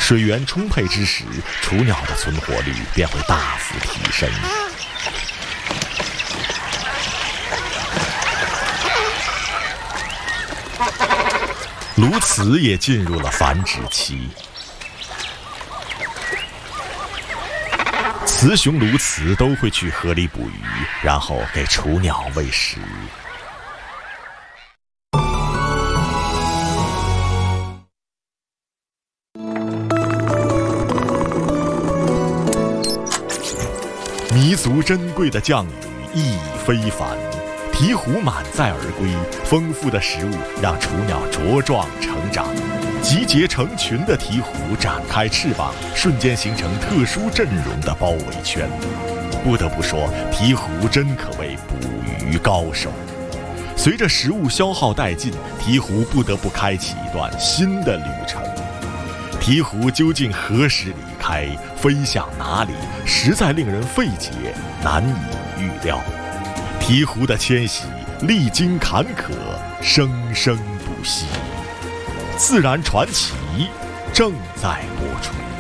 水源充沛之时，雏鸟的存活率便会大幅提升。鸬鹚也进入了繁殖期。雌雄鸬鹚都会去河里捕鱼，然后给雏鸟喂食。弥足珍贵的降雨意义非凡，鹈鹕满载而归，丰富的食物让雏鸟茁壮成长。集结成群的鹈鹕展开翅膀，瞬间形成特殊阵容的包围圈。不得不说，鹈鹕真可谓捕鱼高手。随着食物消耗殆尽，鹈鹕不得不开启一段新的旅程。鹈鹕究竟何时离开，飞向哪里，实在令人费解，难以预料。鹈鹕的迁徙历经坎坷，生生不息。自然传奇正在播出。